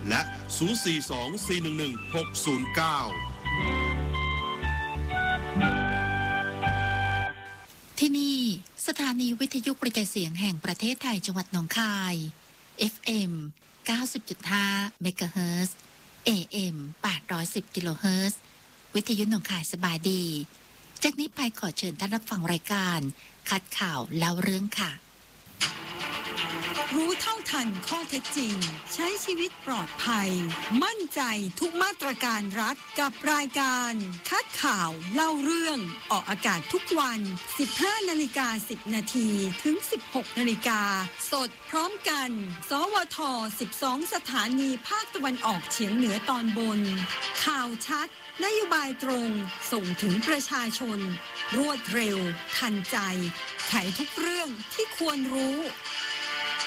และ 042-411-609 ที่นี่สถานีวิทยุกระจายเสียงแห่งประเทศไทยจังหวัดหนองคาย FM 90.5 เมกะเฮิรตซ์ AM 810 กิโลเฮิรตซ์ วิทยุหนองคายสบายดี จากนี้ไปขอเชิญท่านรับฟังรายการคัดข่าวเล่าเรื่องค่ะรู้เท่าทันข้อเท็จจริงใช้ชีวิตปลอดภัยมั่นใจทุกมาตรการรัฐกับรายการคัดข่าวเล่าเรื่องออกอากาศทุกวัน 15:10 นาทีถึง 16 นาฬิกาสดพร้อมกันสวท 12 สถานีภาคตะวันออกเฉียงเหนือตอนบนข่าวชัดนโยบายตรงส่งถึงประชาชนรวดเร็วทันใจไขทุกเรื่องที่ควรรู้